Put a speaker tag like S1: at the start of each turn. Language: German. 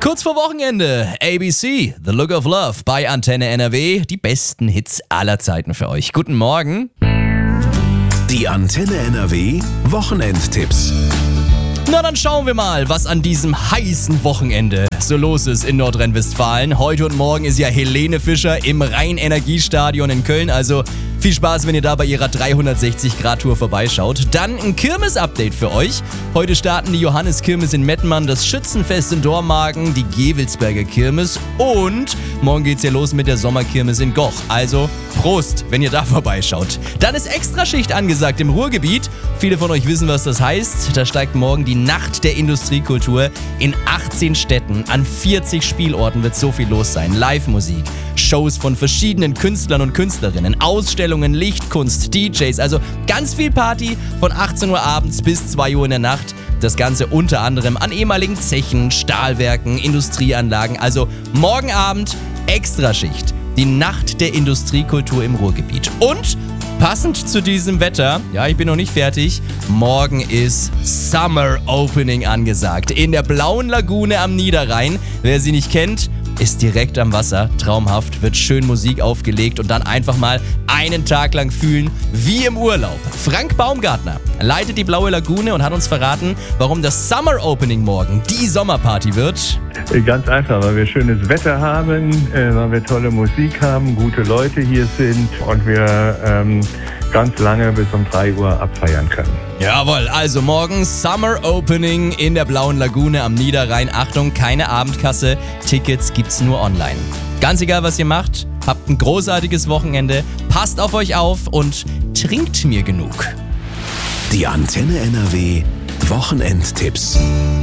S1: Kurz vor Wochenende, ABC, The Look of Love bei Antenne NRW. Die besten Hits aller Zeiten für euch. Guten Morgen.
S2: Die Antenne NRW Wochenendtipps.
S1: Na, dann schauen wir mal, was an diesem heißen Wochenende so los ist in Nordrhein-Westfalen. Heute und morgen ist ja Helene Fischer im Rhein-Energiestadion in Köln, also viel Spaß, wenn ihr da bei ihrer 360-Grad-Tour vorbeischaut. Dann ein Kirmes-Update für euch. Heute starten die Johannes-Kirmes in Mettmann, das Schützenfest in Dormagen, die Gewelsberger Kirmes und morgen geht's ja los mit der Sommerkirmes in Goch. Also Prost, wenn ihr da vorbeischaut. Dann ist Extraschicht angesagt im Ruhrgebiet. Viele von euch wissen, was das heißt. Da steigt morgen die Nacht der Industriekultur. In 18 Städten, an 40 Spielorten wird so viel los sein. Live-Musik, Shows von verschiedenen Künstlern und Künstlerinnen, Ausstellungen, Lichtkunst, DJs, also ganz viel Party von 18 Uhr abends bis 2 Uhr in der Nacht. Das Ganze unter anderem an ehemaligen Zechen, Stahlwerken, Industrieanlagen. Also morgen Abend Extraschicht, die Nacht der Industriekultur im Ruhrgebiet. Und passend zu diesem Wetter, ja, ich bin noch nicht fertig, morgen ist Summer Opening angesagt. In der Blauen Lagune am Niederrhein. Wer sie nicht kennt, ist direkt am Wasser, traumhaft, wird schön Musik aufgelegt und dann einfach mal einen Tag lang fühlen wie im Urlaub. Frank Baumgartner leitet die Blaue Lagune und hat uns verraten, warum das Summer Opening morgen die Sommerparty wird.
S3: Ganz einfach, weil wir schönes Wetter haben, weil wir tolle Musik haben, gute Leute hier sind und wir ganz lange bis um 3 Uhr abfeiern können.
S1: Jawohl, also morgen Summer Opening in der Blauen Lagune am Niederrhein. Achtung, keine Abendkasse, Tickets gibt's nur online. Ganz egal, was ihr macht, habt ein großartiges Wochenende, passt auf euch auf und trinkt mir genug.
S2: Die Antenne NRW Wochenendtipps.